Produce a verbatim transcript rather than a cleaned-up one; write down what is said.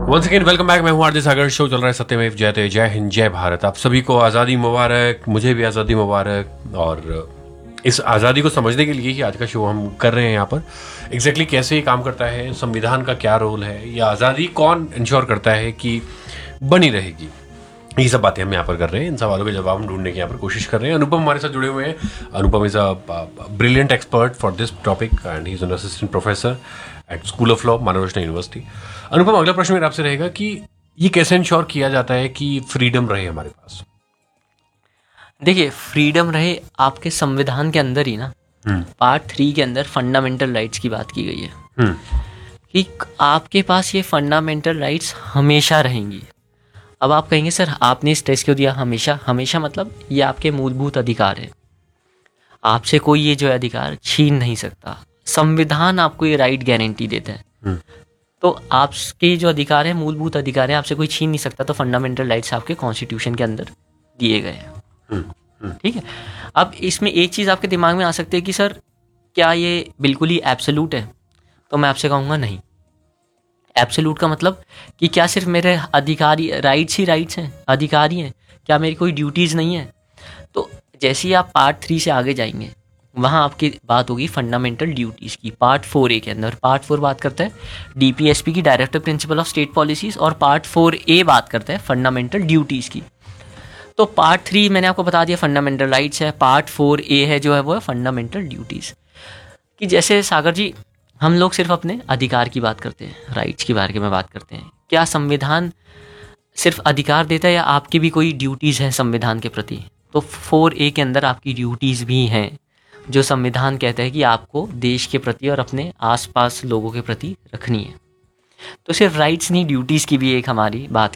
Once again welcome back. मैं हूं RJ सागर। Show चल रहा है सत्यमेव जयते। जय हिंद, जय भारत। आप सभी को आज़ादी मुबारक। मुझे भी आज़ादी मुबारक। और इस आज़ादी को समझने के लिए ही आज का शो हम कर रहे हैं यहाँ पर। एग्जैक्टली exactly कैसे ये काम करता है, संविधान का क्या रोल है, या आज़ादी कौन इंश्योर करता है कि बनी रहेगी, ये सब बातें हम यहाँ पर कर रहे हैं। इन सवालों के जवाब हम ढूंढने की यहाँ पर कोशिश कर रहे हैं। अनुपम हमारे साथ जुड़े हुए हैं। अनुपम is a brilliant expert for this topic and he is an assistant professor at school of law, मानवरत्न university. अनुपम, अगला प्रश्न मेरा आपसे रहेगा कि ये कैसे इंश्योर किया जाता है कि फ्रीडम रहे हमारे पास? देखिए, फ्रीडम रहे आपके संविधान के अंदर ही ना। पार्ट थ्री के अंदर फंडामेंटल राइट्स की बात की गई है कि आपके पास ये फंडामेंटल राइट्स हमेशा रहेंगी। अब आप कहेंगे सर आपने स्ट्रेस क्यों दिया हमेशा? हमेशा मतलब ये आपके मूलभूत अधिकार है, आपसे कोई ये जो अधिकार छीन नहीं सकता। संविधान आपको ये राइट गारंटी देता है, तो आपके जो अधिकार है, मूलभूत अधिकार है, आपसे कोई छीन नहीं सकता। तो फंडामेंटल राइट्स आपके कॉन्स्टिट्यूशन के अंदर दिए गए हैं, ठीक है। अब इसमें एक चीज़ आपके दिमाग में आ सकती है कि सर क्या ये बिल्कुल ही एब्सोल्यूट है? तो मैं आपसे कहूँगा नहीं। एब्सोल्यूट का मतलब कि क्या सिर्फ मेरे अधिकारी राइट्स ही राइट्स हैं, अधिकारी हैं, क्या मेरी कोई ड्यूटीज़ नहीं है? तो जैसे ही आप पार्ट थ्री से आगे जाएंगे, वहाँ आपकी बात होगी फंडामेंटल ड्यूटीज़ की। पार्ट फोर ए के अंदर पार्ट फोर बात करता है डीपीएसपी की, directive principle of state policies, और पार्ट फोर ए बात करता है फंडामेंटल ड्यूटीज़ की। तो पार्ट थ्री मैंने आपको बता दिया फंडामेंटल राइट्स है, पार्ट फोर ए है जो है वो है फंडामेंटल ड्यूटीज़। कि जैसे सागर जी, हम लोग सिर्फ अपने अधिकार की बात करते हैं, राइट्स के बारे में बात करते हैं। क्या संविधान सिर्फ अधिकार देता है या आपकी भी कोई ड्यूटीज़ हैं संविधान के प्रति? तो फोर ए के अंदर आपकी ड्यूटीज़ भी हैं, जो संविधान कहता है कि आपको देश के प्रति और अपने आसपास लोगों के प्रति रखनी है। तो सिर्फ राइट्स नहीं, ड्यूटीज़ की भी एक हमारी बात